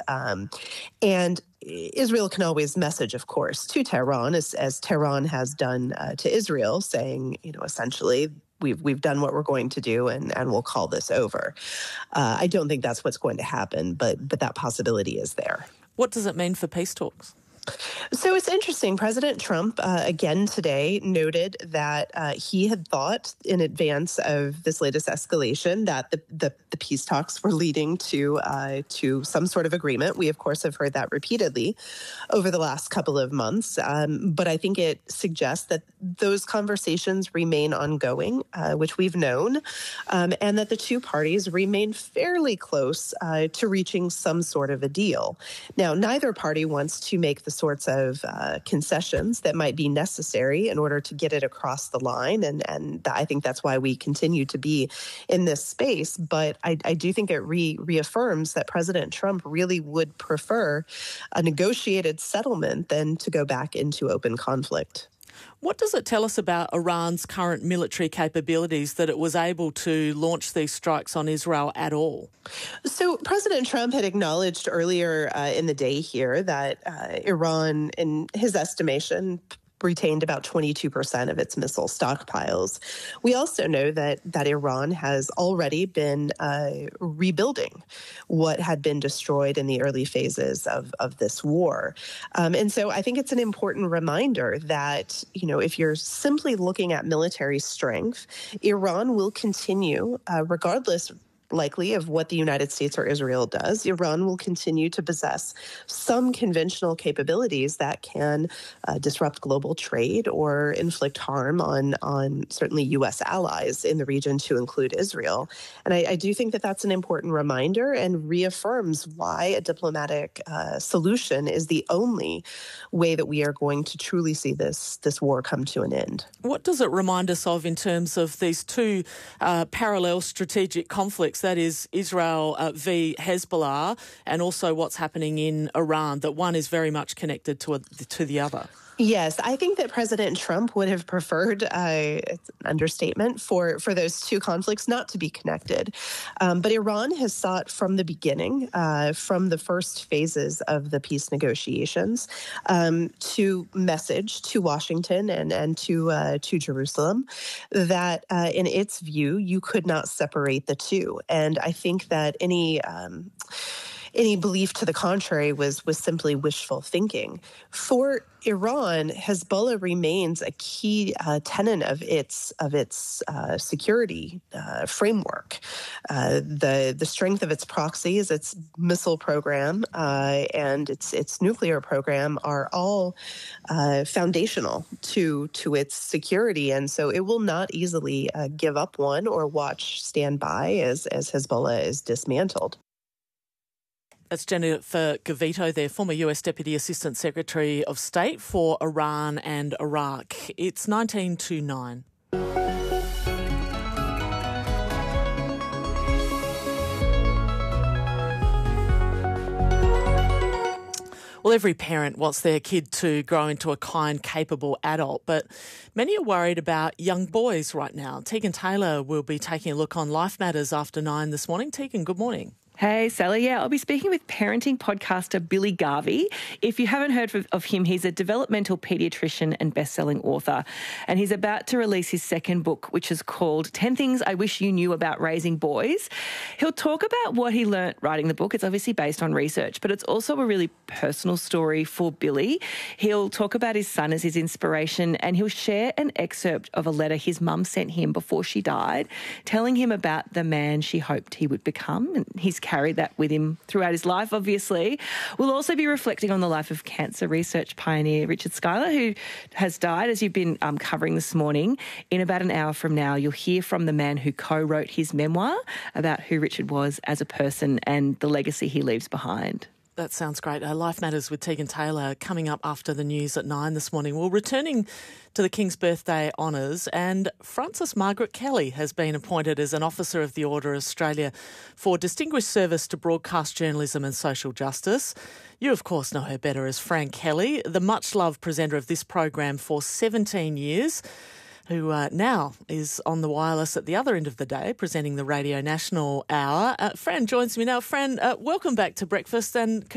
And Israel can always message, of course, to Tehran, as Tehran has done to Israel, saying, essentially, we've done what we're going to do, and we'll call this over. I don't think that's what's going to happen, but that possibility is there. What does it mean for peace talks? So it's interesting. President Trump, again today, noted that he had thought in advance of this latest escalation that the peace talks were leading to some sort of agreement. We, of course, have heard that repeatedly over the last couple of months. But I think it suggests that those conversations remain ongoing, which we've known, and that the two parties remain fairly close to reaching some sort of a deal. Now, neither party wants to make the sorts of concessions that might be necessary in order to get it across the line. And I think that's why we continue to be in this space. But I do think it reaffirms that President Trump really would prefer a negotiated settlement than to go back into open conflict. What does it tell us about Iran's current military capabilities that it was able to launch these strikes on Israel at all? So President Trump had acknowledged earlier in the day here that Iran, in his estimation, retained about 22% of its missile stockpiles. We also know that Iran has already been rebuilding what had been destroyed in the early phases of this war. And so I think it's an important reminder that, if you're simply looking at military strength, Iran will continue, regardless likely of what the United States or Israel does, Iran will continue to possess some conventional capabilities that can disrupt global trade or inflict harm on certainly U.S. allies in the region, to include Israel. And I do think that that's an important reminder and reaffirms why a diplomatic solution is the only way that we are going to truly see this war come to an end. What does it remind us of in terms of these two parallel strategic conflicts? That is Israel v Hezbollah, and also what's happening in Iran, that one is very much connected to the other. Yes, I think that President Trump would have preferred, it's an understatement, for those two conflicts not to be connected. But Iran has sought from the beginning, from the first phases of the peace negotiations, to message to Washington and to Jerusalem that, in its view, you could not separate the two. And I think that any belief to the contrary was simply wishful thinking. For Iran, Hezbollah remains a key tenet of its security framework. The strength of its proxies, its missile program, and its nuclear program are all foundational to its security, and so it will not easily give up one or stand by as Hezbollah is dismantled. That's Jennifer Govito there, former US Deputy Assistant Secretary of State for Iran and Iraq. It's 19 to 9. Well, every parent wants their kid to grow into a kind, capable adult, but many are worried about young boys right now. Tegan Taylor will be taking a look on Life Matters after 9 this morning. Tegan, good morning. Hey, Sally. Yeah, I'll be speaking with parenting podcaster Billy Garvey. If you haven't heard of him, he's a developmental paediatrician and best-selling author, and he's about to release his second book, which is called 10 Things I Wish You Knew About Raising Boys. He'll talk about what he learnt writing the book. It's obviously based on research, but it's also a really personal story for Billy. He'll talk about his son as his inspiration, and he'll share an excerpt of a letter his mum sent him before she died, telling him about the man she hoped he would become, and he's carried that with him throughout his life, obviously. We'll also be reflecting on the life of cancer research pioneer Richard Schuyler, who has died, as you've been covering this morning. In about an hour from now, you'll hear from the man who co-wrote his memoir about who Richard was as a person and the legacy he leaves behind. That sounds great. Life Matters with Tegan Taylor coming up after the news at 9 this morning. Well, returning to the King's Birthday honours, and Frances Margaret Kelly has been appointed as an Officer of the Order of Australia for distinguished service to broadcast journalism and social justice. You, of course, know her better as Fran Kelly, the much-loved presenter of this program for 17 years, who now is on the wireless at the other end of the day, presenting the Radio National Hour. Fran joins me now. Fran, welcome back to Breakfast, and